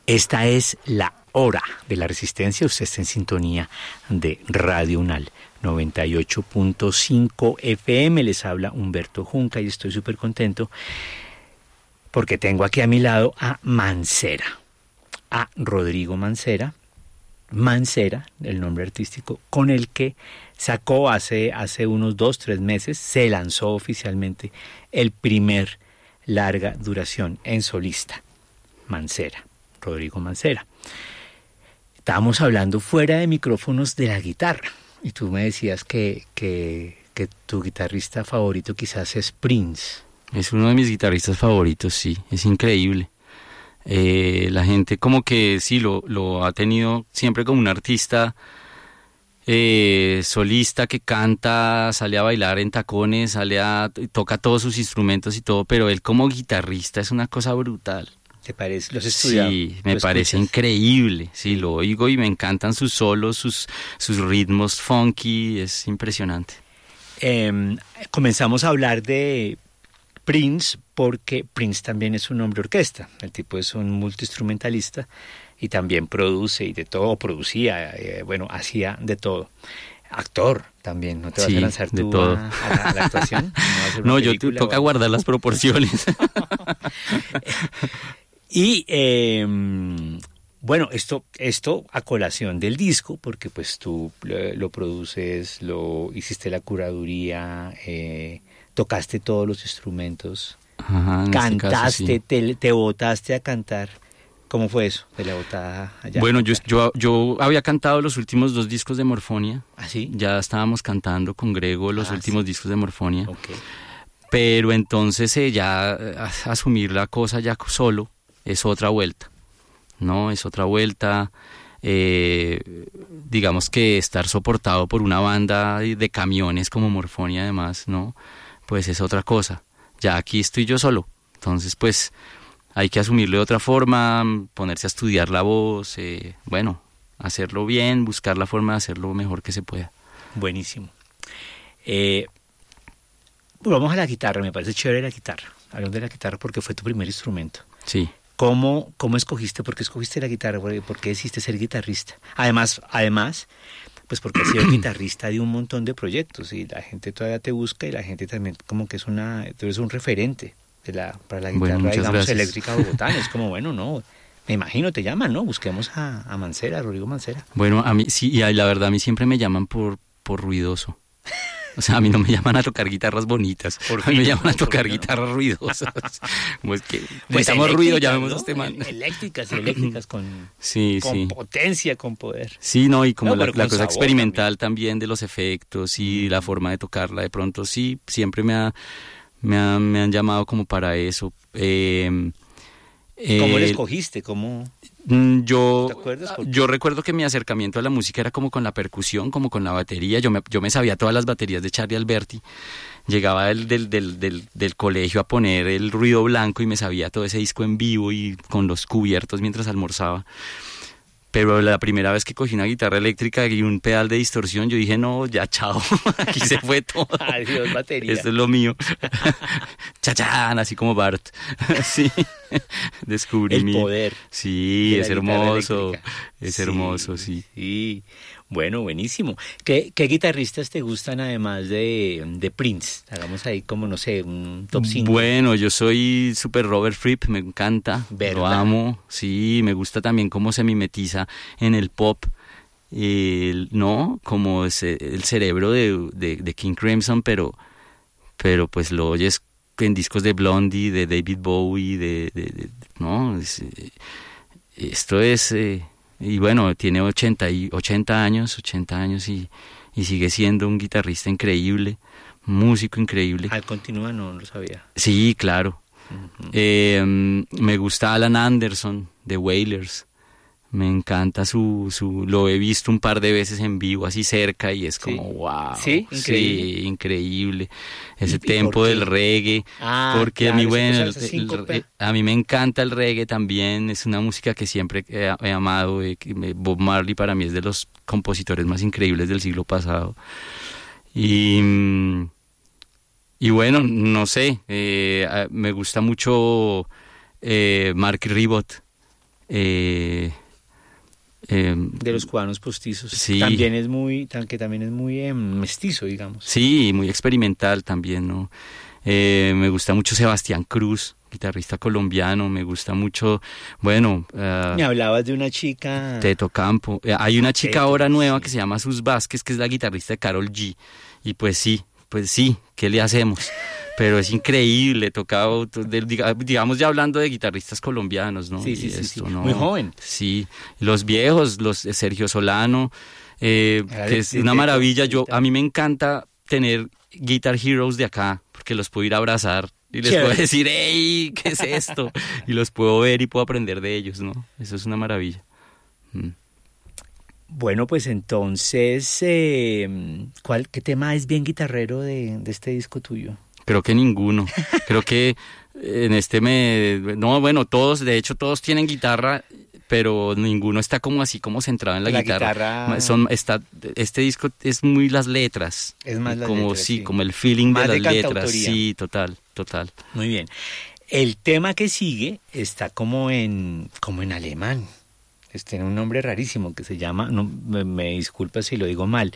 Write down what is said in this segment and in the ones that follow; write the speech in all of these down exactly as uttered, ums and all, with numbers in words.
Esta es la hora de la resistencia. Usted está en sintonía de Radio Unal noventa y ocho punto cinco F M. Les habla Humberto Junca y estoy súper contento porque tengo aquí a mi lado a Mancera, a Rodrigo Mancera. Mancera, el nombre artístico con el que sacó hace, hace unos dos, tres meses, se lanzó oficialmente el primer larga duración en solista. Mancera, Rodrigo Mancera. Estábamos hablando fuera de micrófonos de la guitarra y tú me decías que, que, que tu guitarrista favorito quizás es Prince. Es uno de mis guitarristas favoritos, sí, es increíble. Eh, la gente como que sí lo, lo ha tenido siempre como un artista eh, solista que canta, sale a bailar en tacones, sale a, toca todos sus instrumentos y todo, pero él como guitarrista es una cosa brutal. ¿Te parece? ¿Los has estudiado? Sí, me parece increíble, sí, lo oigo y me encantan sus solos, sus, sus ritmos funky, es impresionante. Eh, comenzamos a hablar de Prince porque Prince también es un hombre orquesta, el tipo es un multiinstrumentalista y también produce y de todo, producía, eh, bueno, hacía de todo. Actor también, ¿no te vas sí, a lanzar tú de todo. A, a, la, a la actuación? No, no yo te toca guardar las proporciones. Y eh, bueno, esto, esto a colación del disco, porque pues tú lo, lo produces, lo hiciste la curaduría, eh, tocaste todos los instrumentos, ajá, cantaste, caso, sí. te, te botaste a cantar. ¿Cómo fue eso de la botada allá? Bueno, yo, yo, yo había cantado los últimos dos discos de Morfonia. ¿Ah, sí? Ya estábamos cantando con Grego los ah, últimos sí. discos de Morfonia. Okay. Pero entonces eh, ya asumir la cosa ya solo es otra vuelta, ¿no? Es otra vuelta. Eh, digamos que estar soportado por una banda de camiones como Morfonia además, ¿no? Pues es otra cosa. Ya aquí estoy yo solo. Entonces, pues hay que asumirlo de otra forma, ponerse a estudiar la voz, eh, bueno, hacerlo bien, buscar la forma de hacerlo lo mejor que se pueda. Buenísimo. Eh, bueno, vamos a la guitarra, me parece chévere la guitarra. Hablando de la guitarra porque fue tu primer instrumento. Sí. ¿Cómo, cómo escogiste? ¿Por qué escogiste la guitarra? ¿Por qué decidiste ser guitarrista? Además, además, pues porque has sido guitarrista de un montón de proyectos y la gente todavía te busca y la gente también como que es una, tú eres un referente de la, para la guitarra, bueno, digamos, gracias. eléctrica bogotana. Es como, bueno, no, me imagino te llaman, ¿no? Busquemos a, a Mancera, a Rodrigo Mancera. Bueno, a mí sí, y la verdad a mí siempre me llaman por, por ruidoso. O sea, a mí no me llaman a tocar guitarras bonitas, a mí me llaman a tocar guitarras ruidosas. Como es que pues necesitamos ruido, ¿no? llamemos a este man. Eléctricas y eléctricas con, sí, con sí. potencia, con poder. Sí, no, y como no, la, la cosa experimental también. también de los efectos y la forma de tocarla, de pronto sí, siempre me, ha, me, ha, me han llamado como para eso. Eh, ¿Cómo eh, le escogiste? ¿Cómo...? Yo, ¿Te acuerdas? yo recuerdo que mi acercamiento a la música era como con la percusión, como con la batería. Yo me, yo me sabía todas las baterías de Charlie Alberti. Llegaba del, del, del, del, del colegio a poner el ruido blanco y me sabía todo ese disco en vivo y con los cubiertos mientras almorzaba. Pero la primera vez que cogí una guitarra eléctrica y un pedal de distorsión, yo dije, no, ya chao, aquí se fue todo. Adiós, batería. Esto es lo mío. Chachán, así como Bart. Sí, descubrí el mi... poder. Sí, es hermoso, es sí, hermoso, sí. Sí, bueno, buenísimo. ¿Qué, qué guitarristas te gustan además de, de Prince? Hagamos ahí como, no sé, un top cinco. Bueno, yo soy super Robert Fripp, me encanta, ¿verdad? Lo amo. Sí, me gusta también cómo se mimetiza en el pop, eh, ¿no? Como ese, el cerebro de, de, de King Crimson, pero, pero pues lo oyes en discos de Blondie, de David Bowie, de, de, de ¿no? Es, eh, esto es... Eh, y bueno, tiene ochenta, y, ochenta años, ochenta años y, y sigue siendo un guitarrista increíble, músico increíble. ¿Al continúa? No, no lo sabía. Sí, claro. Uh-huh. Eh, me gusta Alan Anderson, de Wailers. Me encanta su, su... Lo he visto un par de veces en vivo, así cerca, y es como, sí. wow. Sí, increíble. Sí, increíble. Ese ¿Y, tempo y del reggae. Ah, porque claro, a mí, bueno, el, el, el, a mí me encanta el reggae también. Es una música que siempre he, he amado. Eh, Bob Marley para mí es de los compositores más increíbles del siglo pasado. Y... Y bueno, no sé, eh, me gusta mucho eh, Mark Ribot. Eh, eh, de los cubanos postizos. Sí. También es muy, que también es muy eh, mestizo, digamos. Sí, muy experimental también, ¿no? Eh, me gusta mucho Sebastián Cruz, guitarrista colombiano. Me gusta mucho, bueno... Uh, me hablabas de una chica... Teto Campo. Eh, hay una chica Teto, ahora nueva sí. que se llama Sus Vázquez, que es la guitarrista de Karol G. Y pues sí, pues sí, ¿qué le hacemos? Pero es increíble, tocado, digamos ya hablando de guitarristas colombianos, ¿no? Sí, sí, y sí, esto, sí. ¿no? Muy joven. Sí, los viejos, los Sergio Solano, eh, que es una maravilla. Yo, a mí me encanta tener Guitar Heroes de acá, porque los puedo ir a abrazar y les puedo decir, ¡hey! ¿Qué es esto? Y los puedo ver y puedo aprender de ellos, ¿no? Eso es una maravilla. Mm. Bueno, pues entonces, eh, ¿cuál, ¿qué tema es bien guitarrero de, de este disco tuyo? Creo que ninguno. Creo que en este me... No, bueno, todos, de hecho todos tienen guitarra, pero ninguno está como así como centrado en la, la guitarra. guitarra. Son, está, este disco es muy las letras. Es más las como, letras, sí, sí. como el feeling más de las de letras. Sí, total, total. Muy bien. El tema que sigue está como en, como en alemán. Tiene un nombre rarísimo que se llama, no, me, me disculpa si lo digo mal,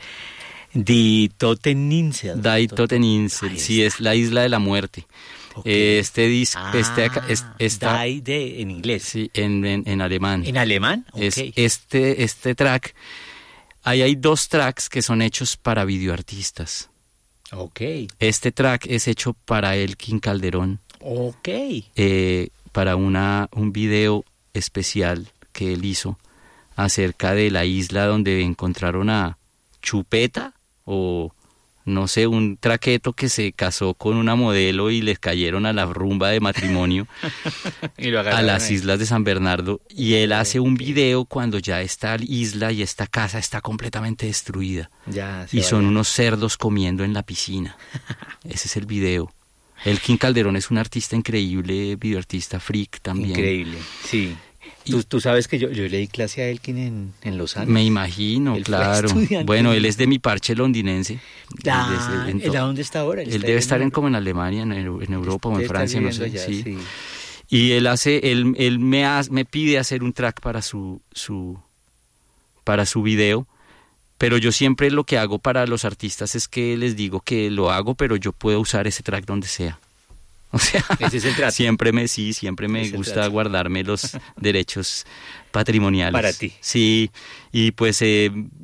Die Toteninsel. Die Toteninsel, sí, es la isla de la muerte. Okay. Este disco, ah, este, es, esta, Die de, en inglés. Sí, en, en, en alemán. ¿En alemán? Okay. Es este, este track, ahí hay dos tracks que son hechos para videoartistas. Ok. Este track es hecho para Elkin Calderón. Ok. Eh, para una, un video especial que él hizo acerca de la isla donde encontraron a Chupeta o no sé, un traqueto que se casó con una modelo y les cayeron a la rumba de matrimonio y lo a las ahí. Islas de San Bernardo, y él hace un video cuando ya esta isla y esta casa está completamente destruida ya, y son unos cerdos comiendo en la piscina. Ese es el video. Elkin Calderón es un artista increíble, videoartista freak también. Increíble, sí. Tú, tú sabes que yo, yo le di clase a Elkin en, en Los Andes. Me imagino, él claro. Bueno, él es de mi parche londinense. Ah, ¿él a dónde está ahora? Él, él debe estar en, como en Alemania, en, en Europa o en Francia, no sé. Allá, sí. sí. Y él hace, él, él me, hace, me pide hacer un track para su, su, para su video. Pero yo siempre lo que hago para los artistas es que les digo que lo hago, pero yo puedo usar ese track donde sea. O sea, ese es el trato. siempre me sí, siempre me gusta guardarme los derechos patrimoniales. Para ti. Sí, y pues eh,